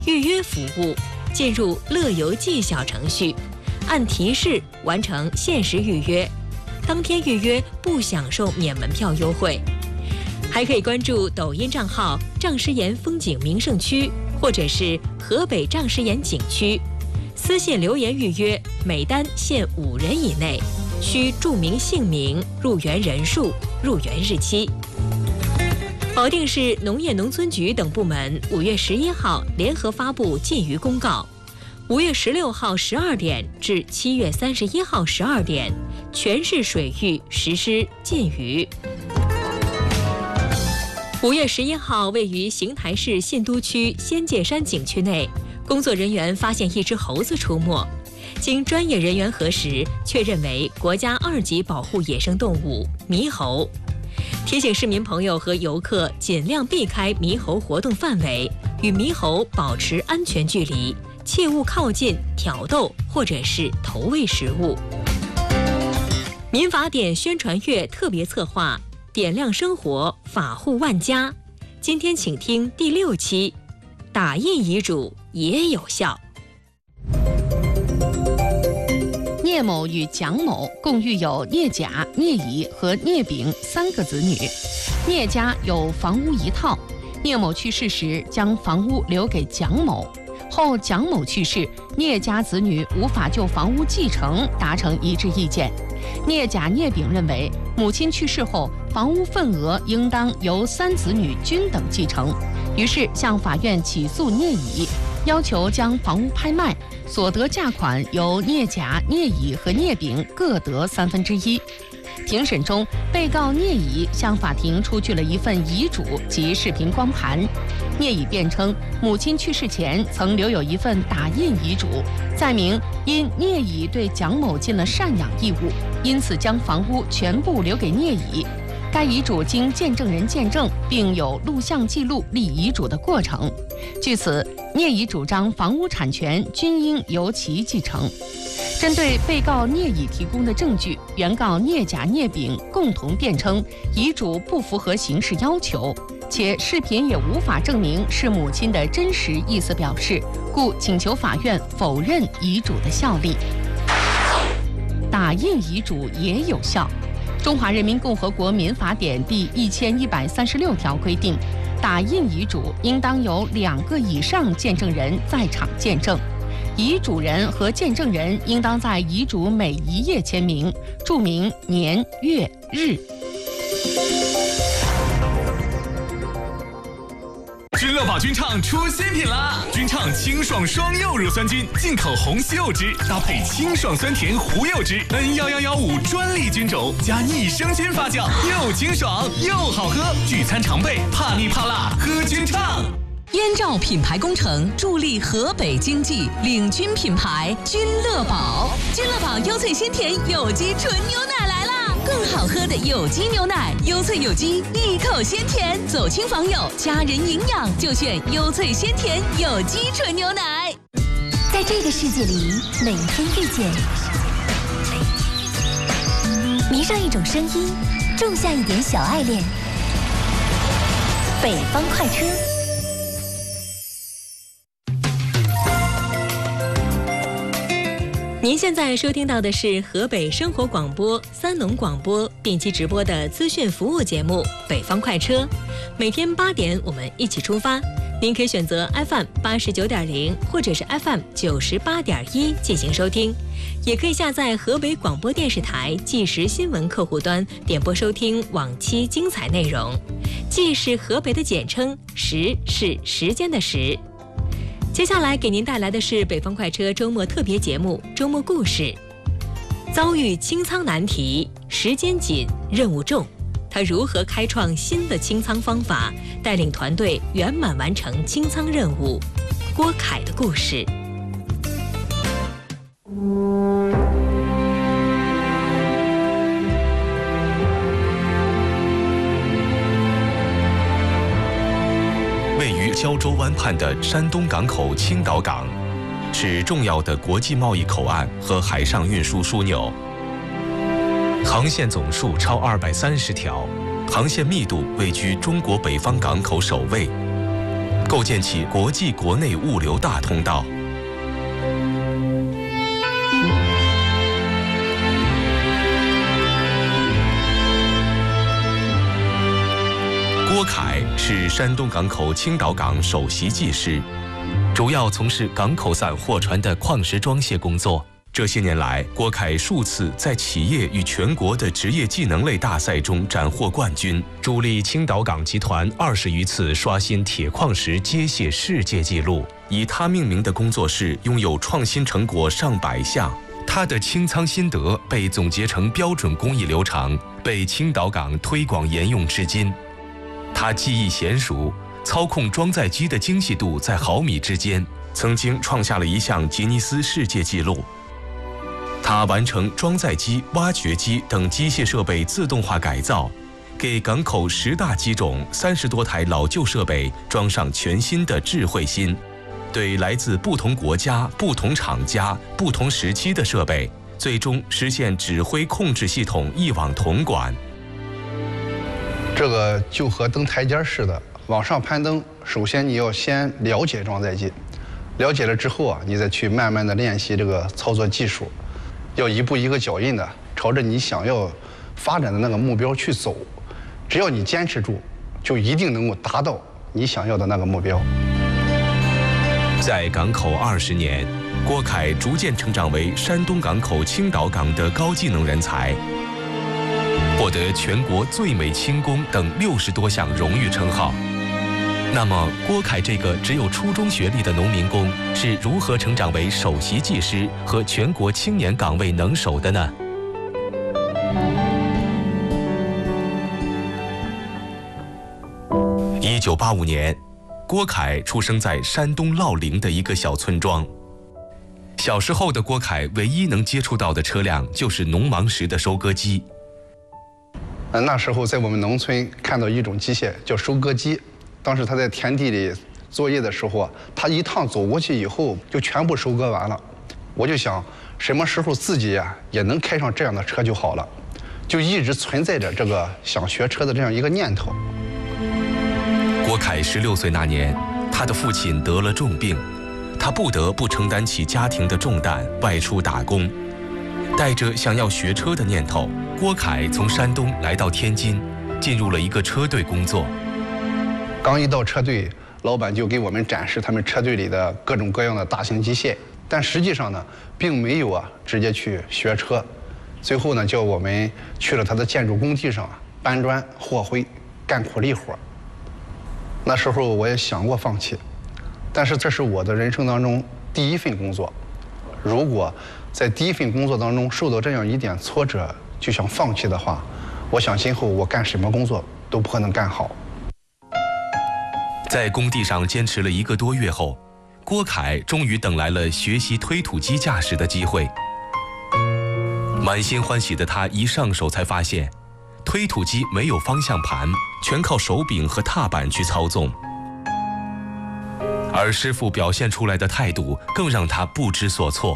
预约服务，进入乐游记小程序，按提示完成限时预约，当天预约不享受免门票优惠。还可以关注抖音账号丈师岩风景名胜区，或者是河北丈师岩景区，私信留言预约，每单限5人以内，需注明姓名、入园人数、入园日期。保定市农业农村局等部门5月11号联合发布禁渔公告，5月16号12点至7月31号12点，全市水域实施禁渔。5月11号，位于邢台市信都区仙界山景区内，工作人员发现一只猴子出没，经专业人员核实，确认为国家2级保护野生动物猕猴。提醒市民朋友和游客尽量避开猕猴活动范围，与猕猴保持安全距离，切勿靠近、挑逗或者是投喂食物。民法典宣传月特别策划，点亮生活，法护万家。今天请听第6期，打印遗嘱也有效。 聂某与蒋某共育有聂甲、聂乙和聂丙3个子女。聂家有房屋1套，聂某去世时将房屋留给蒋某，后蒋某去世，聂家子女无法就房屋继承达成一致意见。聂甲、聂丙认为，母亲去世后，房屋份额应当由3子女均等继承，于是向法院起诉聂乙，要求将房屋拍卖，所得价款由聂甲、聂乙和聂丙各得1/3。庭审中，被告聂乙向法庭出具了一份遗嘱及视频光盘。聂乙辩称，母亲去世前曾留有一份打印遗嘱，载明因聂乙对蒋某尽了赡养义务，因此将房屋全部留给聂乙。该遗嘱经见证人见证，并有录像记录立遗嘱的过程。据此，聂乙主张房屋产权均应由其继承。针对被告聂乙提供的证据，原告聂甲、聂丙共同辩称遗嘱不符合形式要求，且视频也无法证明是母亲的真实意思表示，故请求法院否认遗嘱的效力。打印遗嘱也有效。中华人民共和国民法典第1136条规定，打印遗嘱应当有2个以上见证人在场见证，遗嘱人和见证人应当在遗嘱每一页签名，注明年、月、日。 君乐宝君畅出新品啦！君畅清爽双柚乳酸菌，进口红西柚汁，搭配清爽酸甜胡柚汁 N11115专利菌种，加益生菌发酵，又清爽又好喝。聚餐常备，怕腻怕辣，喝君畅。 燕赵品牌工程助力河北经济，领军品牌君乐宝。君乐宝优萃鲜甜有机纯牛奶来啦！更好喝的有机牛奶，优萃有机，一口鲜甜，走亲访友，家人营养就选优萃鲜甜有机纯牛奶。 在这个世界里，每一天遇见，迷上一种声音，种下一点小爱恋。北方快车。 您现在收听到的是河北生活广播、三农广播定期直播的资讯服务节目《北方快车》，每天8点我们一起出发。您可以选择 FM 89.0或者是 FM 98.1进行收听，也可以下载河北广播电视台即时新闻客户端点播收听往期精彩内容。即是河北的简称，时是时间的时。接下来给您带来的是北方快车周末特别节目周末故事。遭遇清仓难题，时间紧，任务重，他如何开创新的清仓方法，带领团队圆满完成清仓任务？郭凯的故事。 胶州湾畔的山东港口青岛港，是重要的国际贸易口岸和海上运输枢纽。航线总数超230条，航线密度位居中国北方港口首位。 构建起国际国内物流大通道。郭凯是山东港口青岛港首席技师，主要从事港口散货船的矿石装卸工作。这些年来，郭凯数次在企业与全国的职业技能类大赛中斩获冠军，助力青岛港集团20余次刷新铁矿石接卸世界纪录。以他命名的工作室拥有创新成果上百项，他的清仓心得被总结成标准工艺流程，被青岛港推广沿用至今。他技艺娴熟，操控装载机的精细度在毫米之间，曾经创下了一项吉尼斯世界纪录。他完成装载机、挖掘机等机械设备自动化改造，给港口10大机种30多台老旧设备装上全新的智慧芯，对来自不同国家、不同厂家、不同时期的设备，最终实现指挥控制系统一网统管。 这个就和登台阶似的，往上攀登，首先你要先了解装载机，了解了之后你再去慢慢的练习这个操作技术，要一步一个脚印的朝着你想要发展的那个目标去走。只要你坚持住，就一定能够达到你想要的那个目标。 在港口20年，郭凯逐渐成长为山东港口青岛港的高技能人才，获得全国最美轻工等60多项荣誉称号。那么，郭凯这个只有初中学历的农民工是如何成长为首席技师和全国青年岗位能手的呢？1985年，郭凯出生在山东乐陵的一个小村庄。小时候的郭凯唯一能接触到的车辆就是农忙时的收割机。 那时候在我们农村看到一种机械叫收割机，当时他在田地里作业的时候，他一趟走过去以后就全部收割完了。我就想什么时候自己也能开上这样的车就好了，就一直存在着这个想学车的这样一个念头。 郭凯16岁那年，他的父亲得了重病，他不得不承担起家庭的重担，外出打工。带着想要学车的念头，郭凯从山东来到天津，进入了一个车队工作。 刚一到车队，老板就给我们展示他们车队里的各种各样的大型机械，但实际上呢，并没有直接去学车。最后呢，叫我们去了他的建筑工地上搬砖、和灰、干苦力活。那时候我也想过放弃，但是这是我的人生当中第一份工作。如果在第一份工作当中受到这样一点挫折就想放弃的话，我想今后我干什么工作都不可能干好。 在工地上坚持了1个多月后，郭凯终于等来了学习推土机驾驶的机会。满心欢喜的他一上手才发现，推土机没有方向盘，全靠手柄和踏板去操纵。而师傅表现出来的态度更让他不知所措。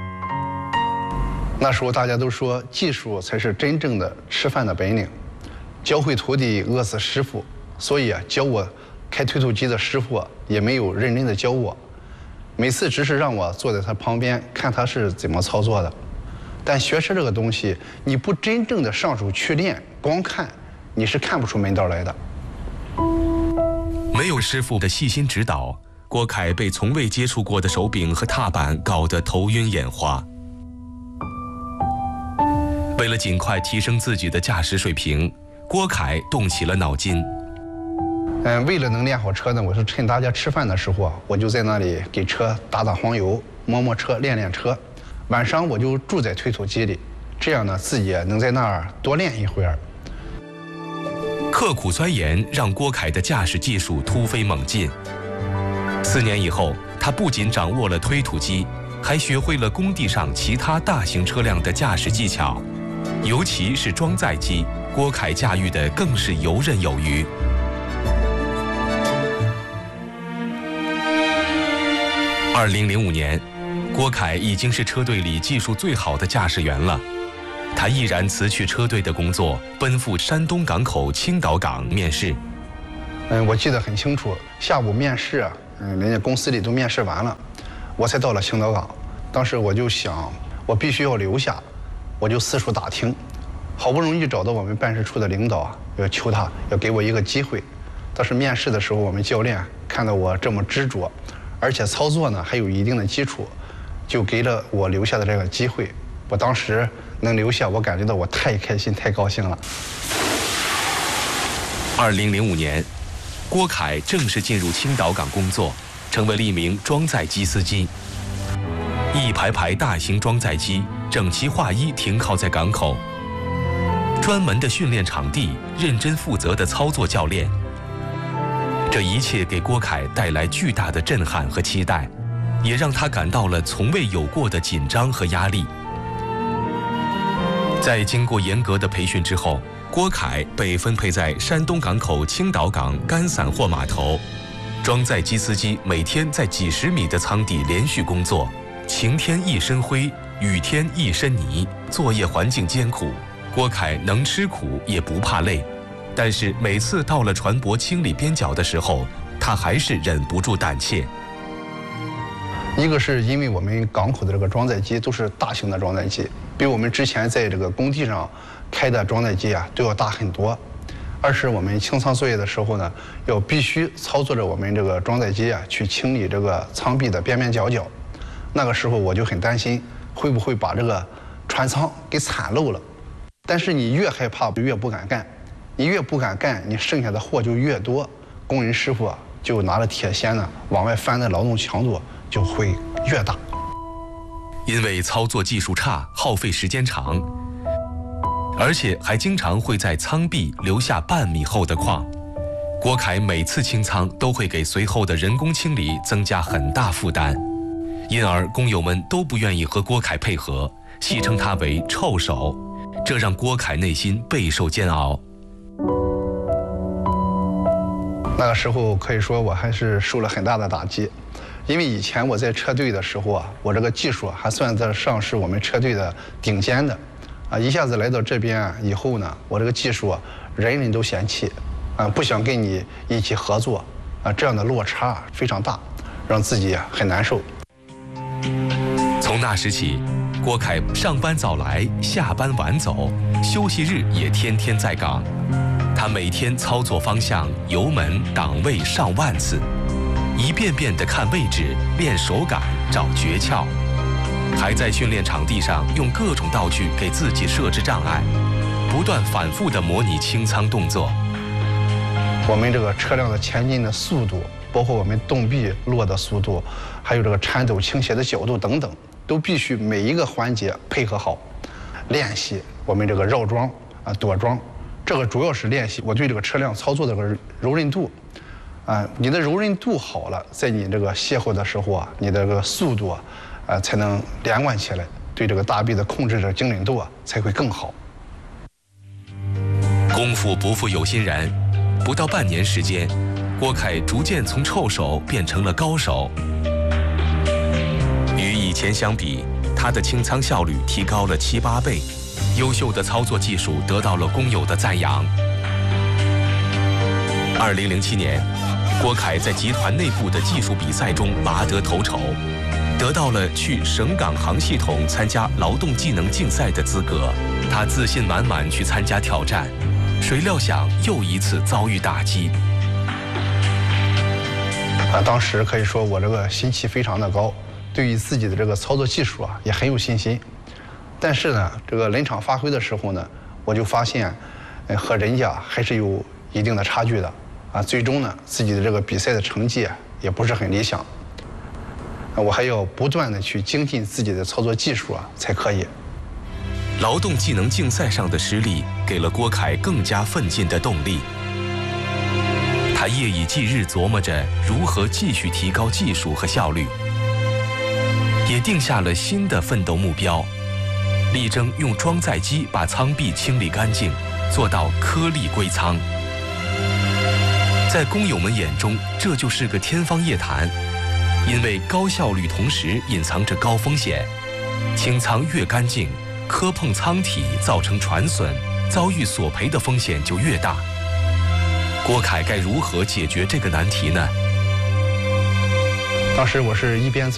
那时候大家都说技术才是真正的吃饭的本领，教会徒弟饿死师傅，所以教我开推土机的师傅也没有认真的教我，每次只是让我坐在他旁边看他是怎么操作的。但学车这个东西，你不真正的上手去练，光看你是看不出门道来的。 没有师傅的细心指导，郭凯被从未接触过的手柄和踏板搞得头晕眼花。为了尽快提升自己的驾驶水平，郭凯动起了脑筋。 为了能练好车呢，我是趁大家吃饭的时候我就在那里给车打打黄油，摸车，练车。晚上我就住在推土机里，这样呢自己也能在那儿多练一会儿。 刻苦钻研让郭凯的驾驶技术突飞猛进。4年以后，他不仅掌握了推土机，还学会了工地上其他大型车辆的驾驶技巧，尤其是装载机，郭凯驾驭的更是游刃有余。2005年，郭凯已经是车队里技术最好的驾驶员了。他毅然辞去车队的工作，奔赴山东港口青岛港面试。 我记得很清楚，下午面试，人家公司里都面试完了，我才到了青岛港。当时我就想，我必须要留下，我就四处打听，好不容易找到我们办事处的领导要求他要给我一个机会。当时面试的时候，我们教练看到我这么执着，而且操作呢还有一定的基础，就给了我留下的这个机会。我当时能留下，我感觉到我太开心、太高兴了。 2005年，郭凯正式进入青岛港工作，成为了一名装载机司机。一排排大型装载机整齐划一停靠在港口，专门的训练场地，认真负责的操作教练。这一切给郭凯带来巨大的震撼和期待，也让他感到了从未有过的紧张和压力。在经过严格的培训之后，郭凯被分配在山东港口青岛港干散货码头，装载机司机每天在几十米的舱底连续工作，晴天一身灰，雨天一身泥，作业环境艰苦。郭凯能吃苦也不怕累，但是每次到了船舶清理边角的时候，他还是忍不住胆怯。 一个是因为我们港口的这个装载机都是大型的装载机，比我们之前在这个工地上开的装载机都要大很多。二是我们清仓作业的时候呢，要必须操作着我们这个装载机去清理这个舱壁的边边角角。那个时候我就很担心会不会把这个船舱给铲漏了。但是你越害怕越不敢干，你越不敢干，你剩下的货就越多，工人师傅就拿着铁锨呢往外翻的劳动强度就会越大。 因为操作技术差，耗费时间长，而且还经常会在舱壁留下半米厚的框。郭凯每次清仓都会给随后的人工清理增加很大负担，因而工友们都不愿意和郭凯配合，戏称他为臭手，这让郭凯内心备受煎熬。 那个时候可以说我还是受了很大的打击，因为以前我在车队的时候我这个技术还算得上是我们车队的顶尖的，一下子来到这边以后呢，我这个技术人人都嫌弃，不想跟你一起合作，这样的落差非常大，让自己很难受。 从那时起，郭凯上班早来，下班晚走，休息日也天天在岗。他每天操作方向、油门、档位上万次，一遍遍地看位置、练手感、找诀窍，还在训练场地上用各种道具给自己设置障碍，不断反复地模拟清仓动作。 我们这个车辆的前进的速度，包括我们动臂落的速度，还有这个铲斗倾斜的角度等等，都必须每一个环节配合好。练习我们这个绕桩躲桩，这个主要是练习我对这个车辆操作的这个柔韧度。你的柔韧度好了，在你这个卸货的时候你的这个速度才能连贯起来，对这个大臂的控制的精准度才会更好。 功夫不负有心人，不到半年时间，郭凯逐渐从臭手变成了高手。与以前相比，他的清仓效率提高了7、8倍，优秀的操作技术得到了工友的赞扬。2007年，郭凯在集团内部的技术比赛中拔得头筹，得到了去省港航系统参加劳动技能竞赛的资格。他自信满满去参加挑战，谁料想又一次遭遇打击。 当时可以说我这个心气非常的高，对于自己的这个操作技术也很有信心。但是呢，这个临场发挥的时候呢，我就发现，和人家还是有一定的差距的。最终呢，自己的这个比赛的成绩也不是很理想。我还要不断的去精进自己的操作技术才可以。 劳动技能竞赛上的失利，给了郭凯更加奋进的动力。他夜以继日琢磨着如何继续提高技术和效率，也定下了新的奋斗目标，力争用装载机把舱壁清理干净，做到颗粒归舱。在工友们眼中，这就是个天方夜谭，因为高效率同时隐藏着高风险，清舱越干净，磕碰舱体造成船损，遭遇索赔的风险就越大。 郭凯该如何解决这个难题呢？ 当时我是一边